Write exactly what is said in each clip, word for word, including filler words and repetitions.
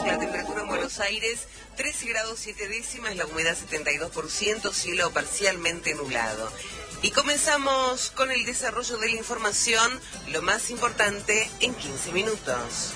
La temperatura en Buenos Aires, trece grados siete décimas, la humedad setenta y dos por ciento, cielo parcialmente nublado. Y comenzamos con el desarrollo de la información, lo más importante en quince minutos.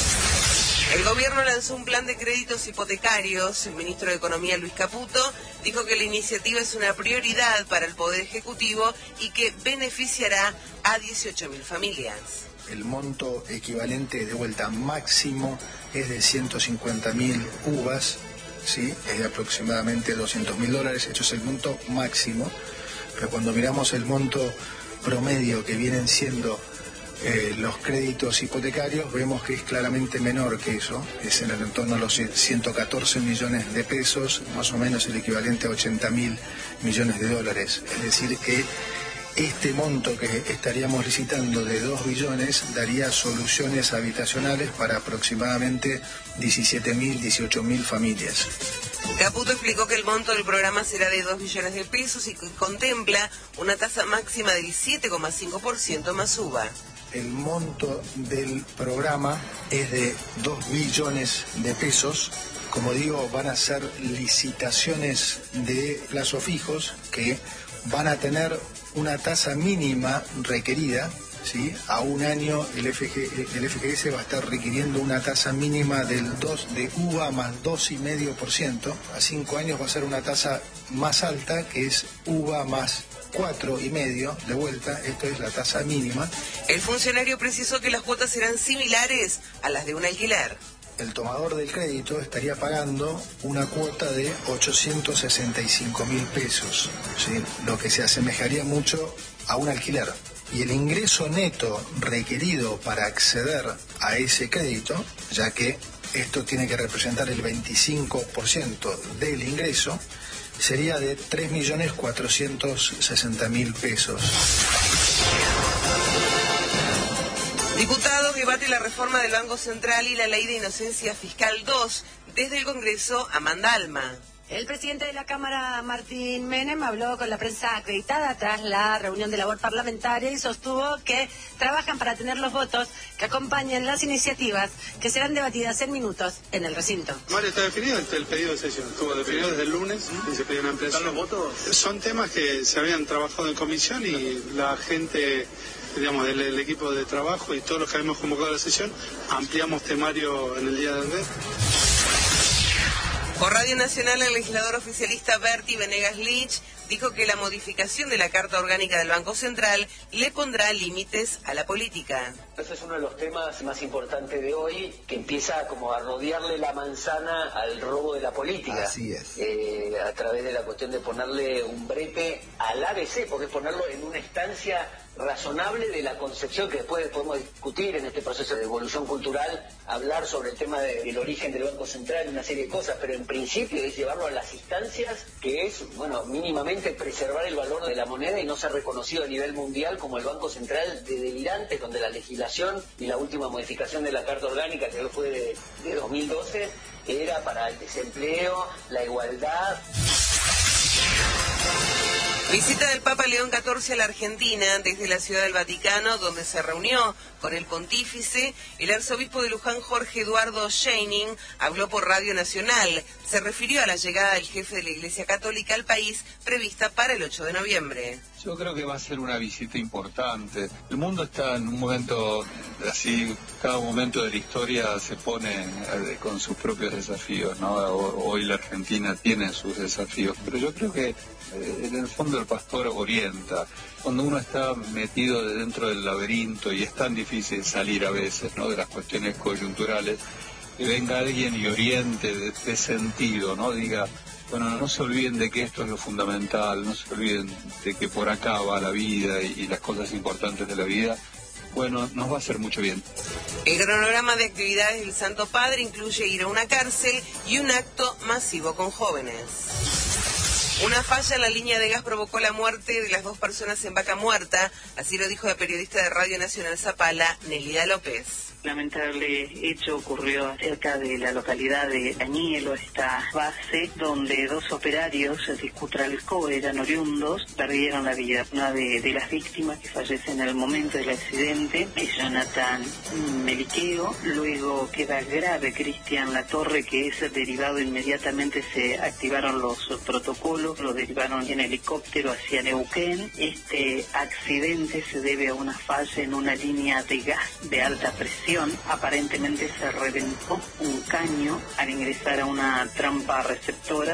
El gobierno lanzó un plan de créditos hipotecarios. El ministro de Economía, Luis Caputo, dijo que la iniciativa es una prioridad para el Poder Ejecutivo y que beneficiará a dieciocho mil familias. El monto equivalente de vuelta máximo es de ciento cincuenta mil uvas, ¿sí? Es de aproximadamente doscientos mil dólares, esto es el monto máximo, pero cuando miramos el monto promedio que vienen siendo eh, los créditos hipotecarios, vemos que es claramente menor que eso, es en el entorno de los ciento catorce millones de pesos, más o menos el equivalente a ochenta mil millones de dólares, es decir que este monto que estaríamos licitando de dos billones daría soluciones habitacionales para aproximadamente diecisiete mil, dieciocho mil familias. Caputo explicó que el monto del programa será de dos billones de pesos y que contempla una tasa máxima del siete coma cinco por ciento más uva. El monto del programa es de dos billones de pesos. Como digo, van a ser licitaciones de plazos fijos que van a tener una tasa mínima requerida, ¿sí? A un año el, F G, el F G S va a estar requiriendo una tasa mínima del dos de uva más dos coma cinco por ciento. A cinco años va a ser una tasa más alta, que es uva más cuatro coma cinco de vuelta, esto es la tasa mínima. El funcionario precisó que las cuotas serán similares a las de un alquiler. El tomador del crédito estaría pagando una cuota de ochocientos sesenta y cinco mil pesos, ¿sí? Lo que se asemejaría mucho a un alquiler. Y el ingreso neto requerido para acceder a ese crédito, ya que esto tiene que representar el veinticinco por ciento del ingreso, sería de tres millones cuatrocientos sesenta mil pesos. Diputados debate la reforma del Banco Central y la Ley de Inocencia Fiscal dos. Desde el Congreso, Amanda Alma. El presidente de la Cámara, Martín Menem, habló con la prensa acreditada tras la reunión de labor parlamentaria y sostuvo que trabajan para tener los votos que acompañen las iniciativas que serán debatidas en minutos en el recinto. Mario, está definido el pedido de sesión. Estuvo definido desde el lunes y se pidió una ampliación. ¿Están los votos? Son temas que se habían trabajado en comisión y la gente, digamos, del, del equipo de trabajo y todos los que habíamos convocado a la sesión, ampliamos temario en el día de hoy. Por Radio Nacional, el legislador oficialista Berti Venegas Lich dijo que la modificación de la Carta Orgánica del Banco Central le pondrá límites a la política. Ese es uno de los temas más importantes de hoy, que empieza como a rodearle la manzana al robo de la política. Así es. Eh, a través de la cuestión de ponerle un brete al A B C, porque es ponerlo en una instancia razonable de la concepción que después podemos discutir en este proceso de evolución cultural, hablar sobre el tema de, del origen del Banco Central y una serie de cosas, pero en principio es llevarlo a las instancias que es, bueno, mínimamente preservar el valor de la moneda y no ser reconocido a nivel mundial como el Banco Central de delirantes, donde la legislación y la última modificación de la Carta Orgánica, que fue de, de dos mil doce, era para el desempleo, la igualdad. Visita del Papa León catorce a la Argentina desde la Ciudad del Vaticano, donde se reunió con el pontífice. El arzobispo de Luján, Jorge Eduardo Scheining, habló por Radio Nacional. Se refirió a la llegada del jefe de la Iglesia Católica al país, prevista para el ocho de noviembre. Yo creo que va a ser una visita importante. El mundo está en un momento así, cada momento de la historia se pone eh, con sus propios desafíos, ¿no? Hoy la Argentina tiene sus desafíos, pero yo creo que eh, en el fondo el pastor orienta. Cuando uno está metido dentro del laberinto y es tan difícil salir a veces, ¿no?, de las cuestiones coyunturales, que venga alguien y oriente de, de sentido, ¿no? Diga, bueno, no se olviden de que esto es lo fundamental, no se olviden de que por acá va la vida y, y las cosas importantes de la vida. Bueno, nos va a hacer mucho bien. El cronograma de actividades del Santo Padre incluye ir a una cárcel y un acto masivo con jóvenes. Una falla en la línea de gas provocó la muerte de las dos personas en Vaca Muerta, así lo dijo la periodista de Radio Nacional Zapala, Nelida López. Lamentable hecho ocurrió cerca de la localidad de Añelo, esta base donde dos operarios de Cutralcó eran oriundos, perdieron la vida. Una de, de las víctimas que fallece en el momento del accidente es Jonathan Meliqueo, luego queda grave Cristian Latorre, que es derivado inmediatamente, se activaron los protocolos, lo derivaron en helicóptero hacia Neuquén. Este accidente se debe a una falla en una línea de gas de alta presión. Aparentemente se reventó un caño al ingresar a una trampa receptora.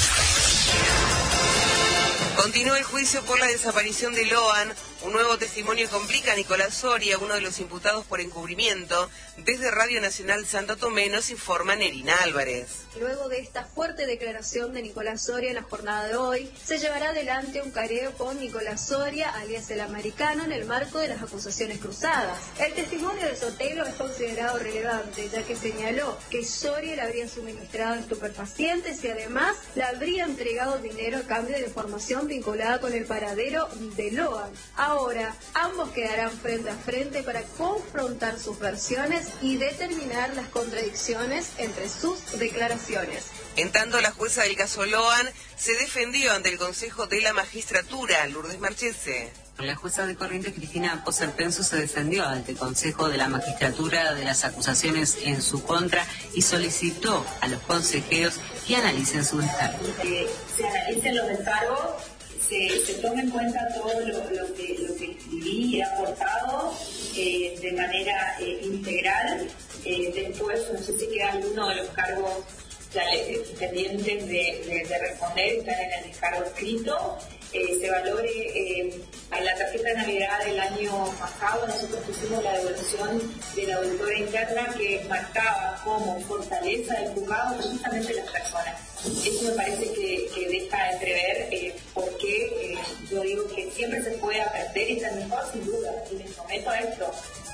Continúa el juicio por la desaparición de Loan. Un nuevo testimonio complica a Nicolás Soria, uno de los imputados por encubrimiento. Desde Radio Nacional Santo Tomé nos informa Nerina Álvarez. Luego de esta fuerte declaración de Nicolás Soria en la jornada de hoy, se llevará adelante un careo con Nicolás Soria, alias el americano, en el marco de las acusaciones cruzadas. El testimonio de Sotelo es considerado relevante, ya que señaló que Soria le habría suministrado estupefacientes y además le habría entregado dinero a cambio de información vinculada con el paradero de Loan. Ahora, ambos quedarán frente a frente para confrontar sus versiones y determinar las contradicciones entre sus declaraciones. En tanto, la jueza del caso Loan se defendió ante el Consejo de la Magistratura, Lourdes Marchese. La jueza de Corrientes, Cristina Poserpenso, se defendió ante el Consejo de la Magistratura de las acusaciones en su contra y solicitó a los consejeros que analicen su descargo. Que se analicen los descargos, se, se tome en cuenta todo lo, lo, que, lo que escribí y he aportado eh, de manera eh, integral. Eh, después, no sé si queda alguno de los cargos ya le, pendientes de, de, de responder, están en el descargo escrito. Eh, se valore eh, a la tarjeta de Navidad del año pasado. Nosotros pusimos la devolución de la auditora interna que marcaba como fortaleza del juzgado justamente las personas. Eso me parece que, que deja entrever eh, por qué eh, yo digo que siempre se puede aprender y estar mejor, sin duda, y me someto a esto.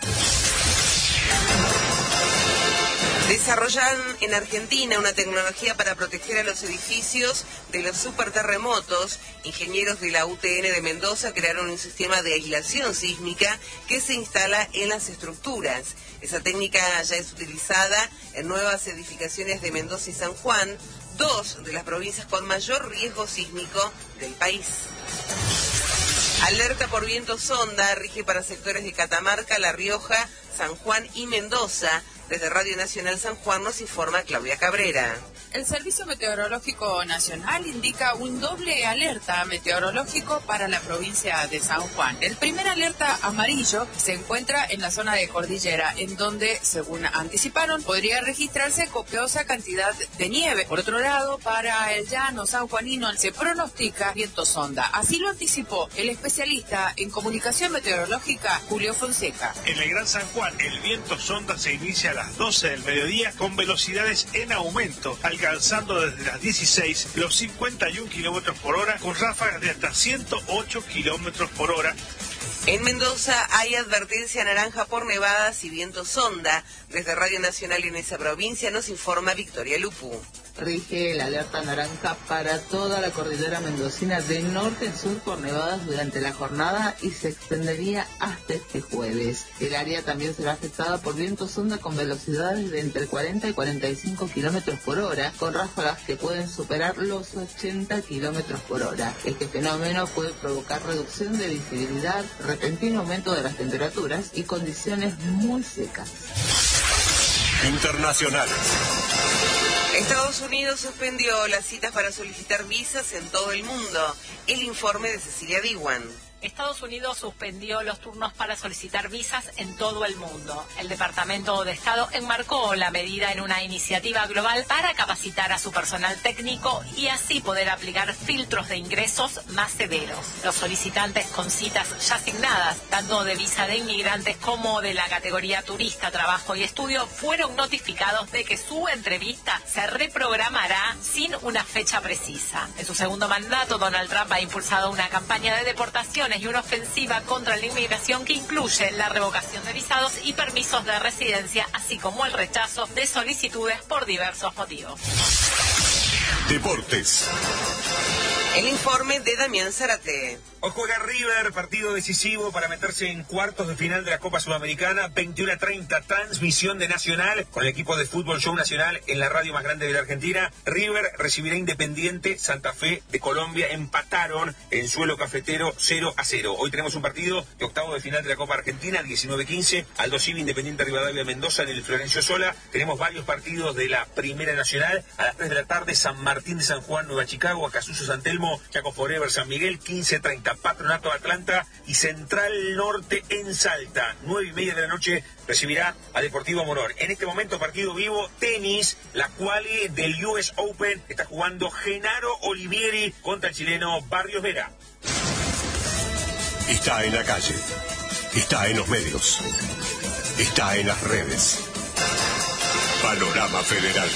Desarrollan en Argentina una tecnología para proteger a los edificios de los superterremotos. Ingenieros de la U T N de Mendoza crearon un sistema de aislación sísmica que se instala en las estructuras. Esa técnica ya es utilizada en nuevas edificaciones de Mendoza y San Juan, dos de las provincias con mayor riesgo sísmico del país. Alerta por viento sonda rige para sectores de Catamarca, La Rioja, San Juan y Mendoza. Desde Radio Nacional San Juan nos informa Claudia Cabrera. El Servicio Meteorológico Nacional indica un doble alerta meteorológico para la provincia de San Juan. El primer alerta amarillo se encuentra en la zona de Cordillera, en donde, según anticiparon, podría registrarse copiosa cantidad de nieve. Por otro lado, para el llano sanjuanino se pronostica viento sonda. Así lo anticipó el especialista en comunicación meteorológica, Julio Fonseca. En el Gran San Juan, el viento sonda se inicia a las doce del mediodía con velocidades en aumento, alcanzando desde las dieciséis los cincuenta y un kilómetros por hora, con ráfagas de hasta ciento ocho kilómetros por hora. En Mendoza hay advertencia naranja por nevadas y viento sonda. Desde Radio Nacional en esa provincia nos informa Victoria Lupu. Rige la alerta naranja para toda la cordillera mendocina de norte a sur por nevadas durante la jornada y se extendería hasta este jueves. El área también será afectada por viento sonda con velocidades de entre cuarenta y cuarenta y cinco kilómetros por hora, con ráfagas que pueden superar los ochenta kilómetros por hora. Este fenómeno puede provocar reducción de visibilidad, repentino aumento de las temperaturas y condiciones muy secas. Internacionales. Estados Unidos suspendió las citas para solicitar visas en todo el mundo. El informe de Cecilia Diwan. Estados Unidos suspendió los turnos para solicitar visas en todo el mundo. El Departamento de Estado enmarcó la medida en una iniciativa global para capacitar a su personal técnico y así poder aplicar filtros de ingresos más severos. Los solicitantes con citas ya asignadas, tanto de visa de inmigrantes como de la categoría turista, trabajo y estudio, fueron notificados de que su entrevista se reprogramará sin una fecha precisa. En su segundo mandato, Donald Trump ha impulsado una campaña de deportación y una ofensiva contra la inmigración que incluye la revocación de visados y permisos de residencia, así como el rechazo de solicitudes por diversos motivos. Deportes. El informe de Damián Zárate. Hoy juega River, partido decisivo para meterse en cuartos de final de la Copa Sudamericana, veintiuno a treinta, transmisión de Nacional, con el equipo de Fútbol Show Nacional en la radio más grande de la Argentina. River recibirá Independiente, Santa Fe de Colombia, empataron en suelo cafetero cero a cero. Hoy tenemos un partido de octavo de final de la Copa Argentina, diecinueve quince, Aldo Civi, Independiente Rivadavia Mendoza en el Florencio Sola. Tenemos varios partidos de la Primera Nacional, a las tres de la tarde, San Martín de San Juan, Nueva Chicago, Acasuso San Telmo, Chaco Forever, San Miguel, quince treinta, Patronato Atlanta y Central Norte en Salta. Nueve y media de la noche recibirá a Deportivo Morón. En este momento, partido vivo, tenis, la quali del U S Open. Está jugando Genaro Olivieri contra el chileno Barrios Vera. Está en la calle, está en los medios, está en las redes. Panorama Federal.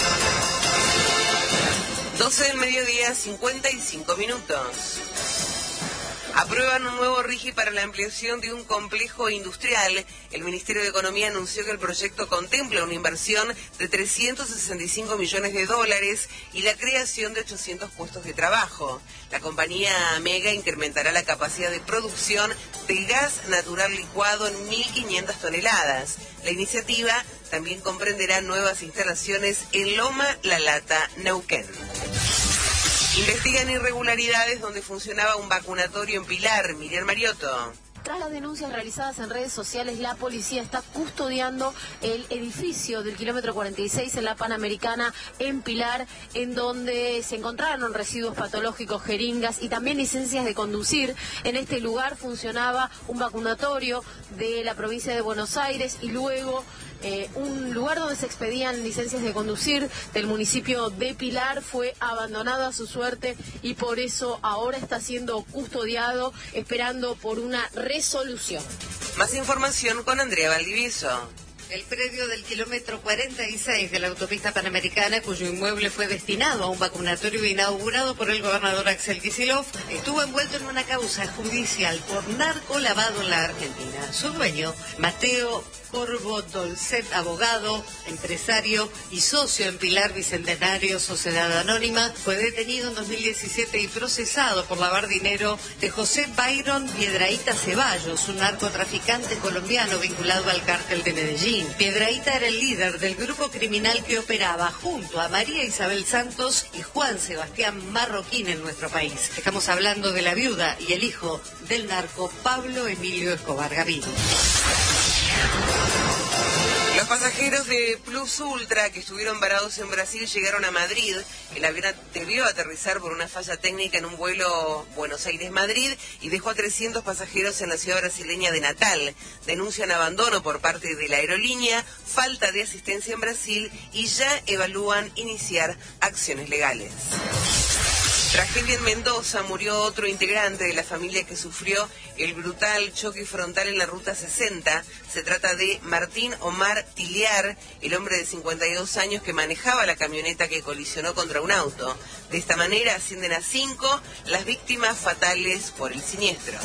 doce del mediodía, cincuenta y cinco minutos. Aprueban un nuevo RIGI para la ampliación de un complejo industrial. El Ministerio de Economía anunció que el proyecto contempla una inversión de trescientos sesenta y cinco millones de dólares y la creación de ochocientos puestos de trabajo. La compañía Mega incrementará la capacidad de producción de gas natural licuado en mil quinientas toneladas. La iniciativa también comprenderá nuevas instalaciones en Loma La Lata, Neuquén. Investigan irregularidades donde funcionaba un vacunatorio en Pilar. Miriam Mariotto. Tras las denuncias realizadas en redes sociales, la policía está custodiando el edificio del kilómetro cuarenta y seis en la Panamericana en Pilar, en donde se encontraron residuos patológicos, jeringas y también licencias de conducir. En este lugar funcionaba un vacunatorio de la provincia de Buenos Aires y luego Eh, un lugar donde se expedían licencias de conducir del municipio de Pilar fue abandonado a su suerte y por eso ahora está siendo custodiado, esperando por una resolución. Más información con Andrea Valdivieso. El predio del kilómetro cuarenta y seis de la autopista Panamericana, cuyo inmueble fue destinado a un vacunatorio inaugurado por el gobernador Axel Kicillof, estuvo envuelto en una causa judicial por narcolavado en la Argentina. Su dueño, Mateo Corvo Dolcet, abogado, empresario y socio en Pilar Bicentenario Sociedad Anónima, fue detenido en dos mil diecisiete y procesado por lavar dinero de José Byron Piedrahíta Ceballos, un narcotraficante colombiano vinculado al cártel de Medellín. Piedrahíta era el líder del grupo criminal que operaba junto a María Isabel Santos y Juan Sebastián Marroquín en nuestro país. Estamos hablando de la viuda y el hijo del narco Pablo Emilio Escobar Gaviria. Los pasajeros de Plus Ultra que estuvieron varados en Brasil llegaron a Madrid. El avión debió aterrizar por una falla técnica en un vuelo Buenos Aires-Madrid y dejó a trescientos pasajeros en la ciudad brasileña de Natal. Denuncian abandono por parte de la aerolínea, falta de asistencia en Brasil y ya evalúan iniciar acciones legales. Tragedia en Mendoza, murió otro integrante de la familia que sufrió el brutal choque frontal en la Ruta sesenta. Se trata de Martín Omar Tiliar, el hombre de cincuenta y dos años que manejaba la camioneta que colisionó contra un auto. De esta manera ascienden a cinco las víctimas fatales por el siniestro.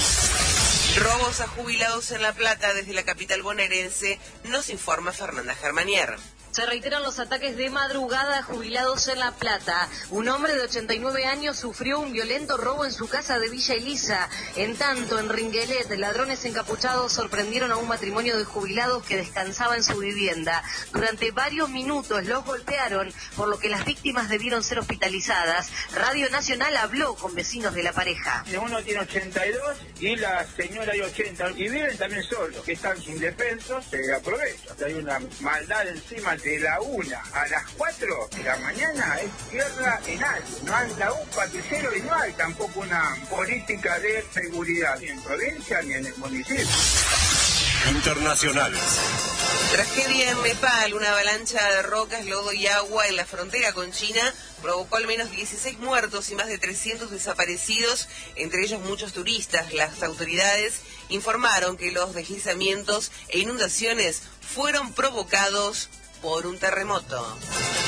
Robos a jubilados en La Plata desde la capital bonaerense, nos informa Fernanda Germanier. Se reiteran los ataques de madrugada a jubilados en La Plata. Un hombre de ochenta y nueve años sufrió un violento robo en su casa de Villa Elisa. En tanto, en Ringuelet, ladrones encapuchados sorprendieron a un matrimonio de jubilados que descansaba en su vivienda. Durante varios minutos los golpearon, por lo que las víctimas debieron ser hospitalizadas. Radio Nacional habló con vecinos de la pareja. Uno tiene ochenta y dos y la señora hay ochenta. Y viven también solos, que están indefensos, se aprovechan. Hay una maldad encima de la una a las cuatro de la mañana es tierra en alto. No anda un patrullero y no hay tampoco una política de seguridad ni en provincia ni en el municipio. Internacionales. Tragedia en Nepal, una avalancha de rocas, lodo y agua en la frontera con China provocó al menos dieciséis muertos y más de trescientos desaparecidos, entre ellos muchos turistas. Las autoridades informaron que los deslizamientos e inundaciones fueron provocados por un terremoto.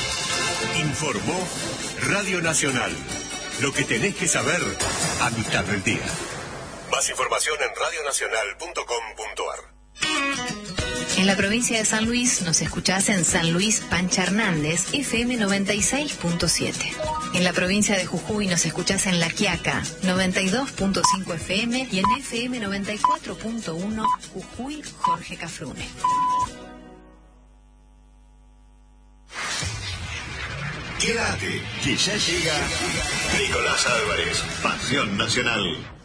Informó Radio Nacional. Lo que tenés que saber a mitad del día. Más información en radio nacional punto com punto a r. En la provincia de San Luis nos escuchás en San Luis Pancha Hernández, F M noventa y seis punto siete. En la provincia de Jujuy nos escuchás en La Quiaca, noventa y dos punto cinco F M y en F M noventa y cuatro punto uno Jujuy, Jorge Cafrune. Quédate, que ya llega Nicolás Álvarez, Pasión Nacional.